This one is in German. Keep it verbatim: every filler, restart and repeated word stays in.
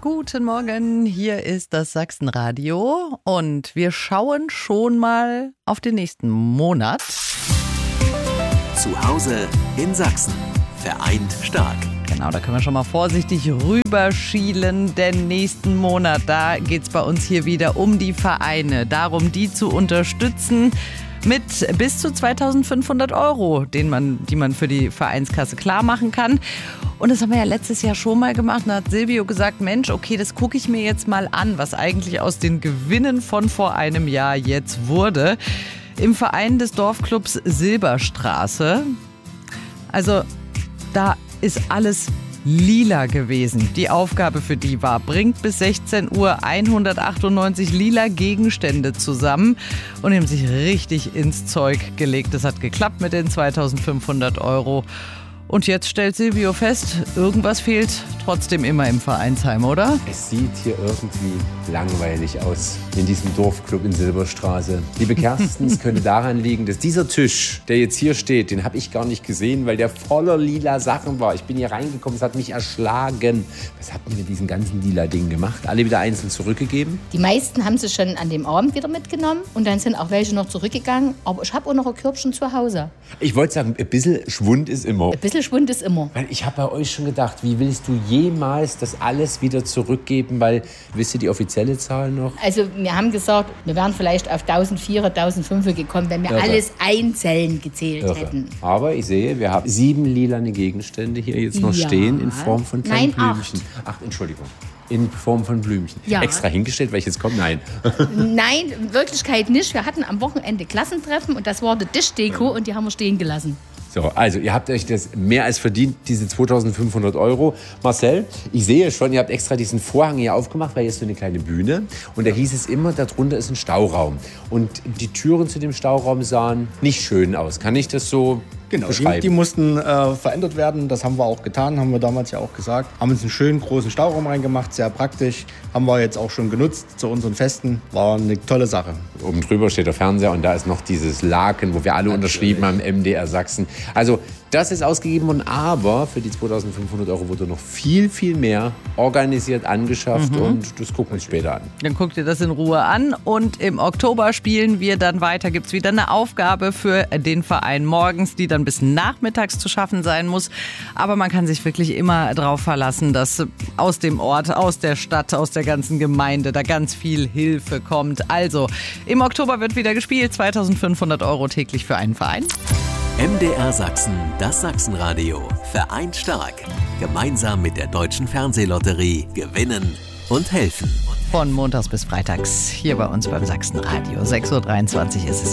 Guten Morgen, hier ist das Sachsenradio und wir schauen schon mal auf den nächsten Monat. Zu Hause in Sachsen. Vereint stark. Genau, da können wir schon mal vorsichtig rüberschielen, denn nächsten Monat, da geht es bei uns hier wieder um die Vereine, darum, die zu unterstützen mit bis zu zweitausendfünfhundert Euro, den man, die man für die Vereinskasse klar machen kann. Und das haben wir ja letztes Jahr schon mal gemacht. Da hat Silvio gesagt, Mensch, okay, das gucke ich mir jetzt mal an, was eigentlich aus den Gewinnen von vor einem Jahr jetzt wurde. Im Verein des Dorfclubs Silberstraße. Also da ist alles lila gewesen. Die Aufgabe für die war, bringt bis sechzehn Uhr hundertachtundneunzig lila Gegenstände zusammen und haben sich richtig ins Zeug gelegt. Das hat geklappt mit den zweitausendfünfhundert Euro. Und jetzt stellt Silvio fest, irgendwas fehlt trotzdem immer im Vereinsheim, oder? Es sieht hier irgendwie langweilig aus in diesem Dorfclub in Silberstraße. Liebe Kerstin, es könnte daran liegen, dass dieser Tisch, der jetzt hier steht, den habe ich gar nicht gesehen, weil der voller lila Sachen war. Ich bin hier reingekommen, es hat mich erschlagen. Was habt ihr mit diesen ganzen lila Dingen gemacht? Alle wieder einzeln zurückgegeben? Die meisten haben sie schon an dem Abend wieder mitgenommen und dann sind auch welche noch zurückgegangen. Aber ich habe auch noch ein Körbchen zu Hause. Ich wollte sagen, ein bisschen Schwund ist immer. Ein bisschen Schwund ist immer. Weil ich habe bei euch schon gedacht, wie willst du jemals das alles wieder zurückgeben? Weil, wisst ihr die offizielle Zahl noch? Also wir haben gesagt, wir wären vielleicht auf eintausendvierhundert, eintausendfünfhundert gekommen, wenn wir Irre. alles einzeln gezählt Irre. hätten. Aber ich sehe, wir haben sieben lilane Gegenstände hier jetzt noch Ja. stehen in Form von kleinen Nein, Blümchen. Ach, Entschuldigung. In Form von Blümchen. Ja. Extra hingestellt, weil ich jetzt komme? Nein. Nein, in Wirklichkeit nicht. Wir hatten am Wochenende Klassentreffen und das war die Tischdeko und die haben wir stehen gelassen. So, also ihr habt euch das mehr als verdient, diese zweitausendfünfhundert Euro. Marcel, ich sehe schon, ihr habt extra diesen Vorhang hier aufgemacht, weil hier ist so eine kleine Bühne. Und da hieß es immer, darunter ist ein Stauraum. Und die Türen zu dem Stauraum sahen nicht schön aus. Kann ich das so Genau, die, beschreiben? die mussten äh, verändert werden. Das haben wir auch getan, haben wir damals ja auch gesagt. Haben uns einen schönen großen Stauraum reingemacht, sehr praktisch. Haben wir jetzt auch schon genutzt zu unseren Festen. War eine tolle Sache. Oben drüber steht der Fernseher und da ist noch dieses Laken, wo wir alle Natürlich. unterschrieben haben, M D R Sachsen. Also das ist ausgegeben worden, aber für die zweitausendfünfhundert Euro wurde noch viel, viel mehr organisiert, angeschafft Mhm. und das gucken wir uns später an. Dann guckt ihr das in Ruhe an und im Oktober spielen wir dann weiter. Gibt es wieder eine Aufgabe für den Verein morgens, die dann bis nachmittags zu schaffen sein muss. Aber man kann sich wirklich immer darauf verlassen, dass aus dem Ort, aus der Stadt, aus der ganzen Gemeinde da ganz viel Hilfe kommt. Also im Oktober wird wieder gespielt, zweitausendfünfhundert Euro täglich für einen Verein. M D R Sachsen, das Sachsenradio. Vereint stark. Gemeinsam mit der Deutschen Fernsehlotterie gewinnen und helfen. Von montags bis freitags hier bei uns beim Sachsenradio. sechs Uhr dreiundzwanzig ist es.